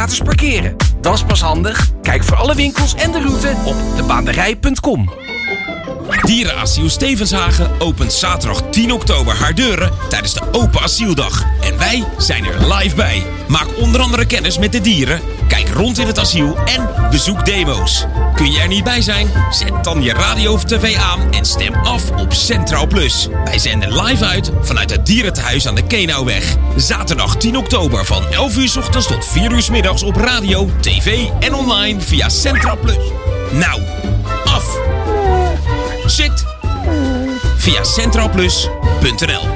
gratis parkeren. Dat is pas handig. Kijk voor alle winkels en de route op debaanderij.com. Dierenasiel Stevenshagen opent zaterdag 10 oktober haar deuren tijdens de Open Asieldag. En wij zijn er live bij. Maak onder andere kennis met de dieren, kijk rond in het asiel en bezoek demo's. Kun je er niet bij zijn? Zet dan je radio of tv aan en stem af op Centraal Plus. Wij zenden live uit vanuit het dierentehuis aan de Kenauweg. Zaterdag 10 oktober van 11 uur 's ochtends tot 4 uur 's middags op radio, tv en online via Centraal Plus. Nou, af! Zit! Via centraalplus.nl.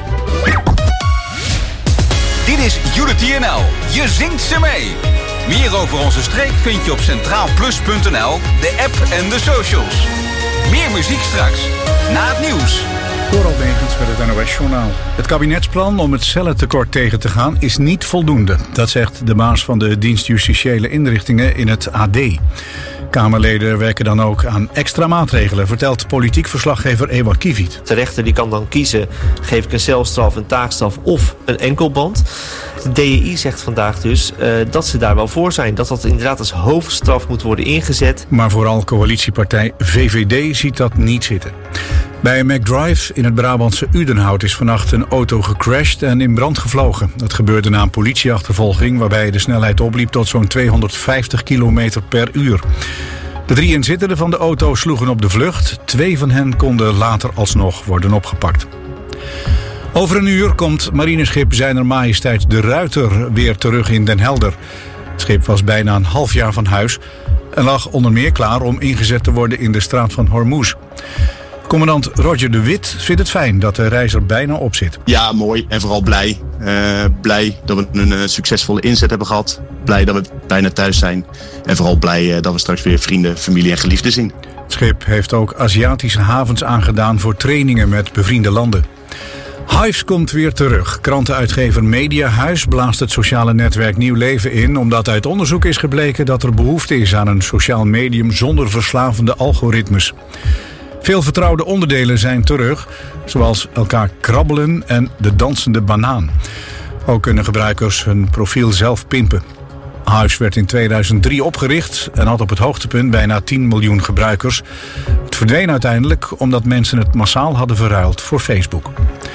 Dit is Unity NL. Je zingt ze mee. Meer over onze streek vind je op centraalplus.nl, de app en de socials. Meer muziek straks, na het nieuws. Dorald Negens met het NOS-journaal. Het kabinetsplan om het cellentekort tegen te gaan is niet voldoende. Dat zegt de baas van de dienst Justitiële Inrichtingen in het AD. Kamerleden werken dan ook aan extra maatregelen, vertelt politiek verslaggever Ewout Kiewiet. De rechter die kan dan kiezen, geef ik een celstraf, een taakstraf of een enkelband. De DEI zegt vandaag dus dat ze daar wel voor zijn. Dat dat inderdaad als hoofdstraf moet worden ingezet. Maar vooral coalitiepartij VVD ziet dat niet zitten. Bij McDrive in het Brabantse Udenhout is vannacht een auto gecrashed en in brand gevlogen. Dat gebeurde na een politieachtervolging waarbij de snelheid opliep tot zo'n 250 km per uur. De 3 inzittenden van de auto sloegen op de vlucht. 2 van hen konden later alsnog worden opgepakt. Over een uur komt marineschip Zijner Majesteit de Ruiter weer terug in Den Helder. Het schip was bijna een half jaar van huis en lag onder meer klaar om ingezet te worden in de straat van Hormuz. Commandant Roger de Wit vindt het fijn dat de reis er bijna op zit. Ja, mooi en vooral blij. Blij dat we een succesvolle inzet hebben gehad. Blij dat we bijna thuis zijn. En vooral blij dat we straks weer vrienden, familie en geliefden zien. Het schip heeft ook Aziatische havens aangedaan voor trainingen met bevriende landen. Hives komt weer terug. Krantenuitgever Mediahuis blaast het sociale netwerk nieuw leven in, omdat uit onderzoek is gebleken dat er behoefte is aan een sociaal medium zonder verslavende algoritmes. Veel vertrouwde onderdelen zijn terug, zoals elkaar krabbelen en de dansende banaan. Ook kunnen gebruikers hun profiel zelf pimpen. Hives werd in 2003 opgericht en had op het hoogtepunt bijna 10 miljoen gebruikers. Het verdween uiteindelijk omdat mensen het massaal hadden verruild voor Facebook.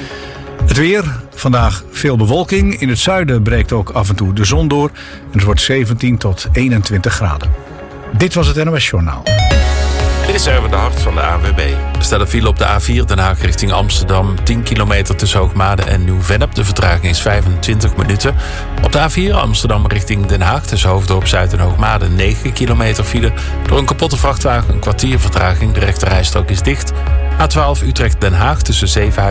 Het weer, vandaag veel bewolking. In het zuiden breekt ook af en toe de zon door en het wordt 17 tot 21 graden. Dit was het NOS Journaal. Dit is Erwin de Hart van de ANWB. Er staat een file op de A4 Den Haag richting Amsterdam. 10 kilometer tussen Hoogmade en Nieuw-Vennep. De vertraging is 25 minuten. Op de A4 Amsterdam richting Den Haag tussen Hoofddorp Zuid en Hoogmade 9 kilometer file. Door een kapotte vrachtwagen een kwartier vertraging. De rechterrijstrook is dicht. A12 Utrecht Den Haag tussen Zevenhuizen